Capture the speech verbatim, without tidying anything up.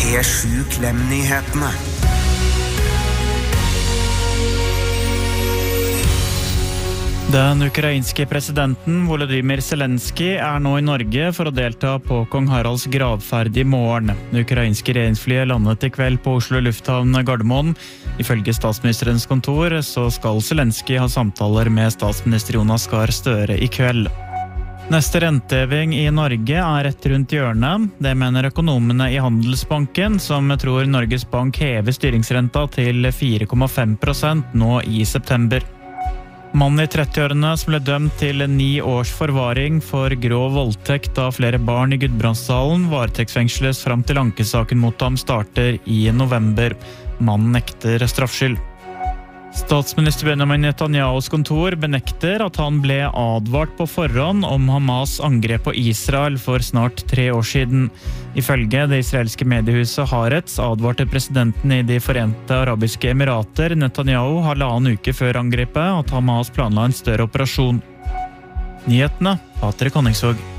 P sju Klem-nyhetene. Den ukrainske presidenten Volodymyr Zelensky er nå i Norge for å delta på kong Haralds gravferd i morgen. Det ukrainske regjeringsflyet landet i kveld på Oslo lufthavn Gardermoen. Ifølge statsministerens kontor så skal Zelensky ha samtaler med statsminister Jonas Gahr Støre i kveld. Neste renteheving i Norge er rett rundt hjørnet. Det mener økonomene i Handelsbanken, som tror Norges Bank hever styringsrenta til fire komma fem prosent nå i september. Mannen i trettiårene som ble dømt til ni års forvaring for grov voldtekt av flere barn i Gudbrandsdalen varetektsfengsles fram til ankesaken mot ham starter i november. Mannen nekter straffskyld. Statsminister Benjamin Netanyahus kontor benekter at han ble advart på forhånd om Hamas angrep på Israel for snart tre år siden. Ifølge det israelske mediehuset Haaretz advarte presidenten i de Forente Arabiske Emirater Netanyahu halvannen uke før angrepet at Hamas planla en større operasjon. Nyhetene, Patrick Honningsvåg.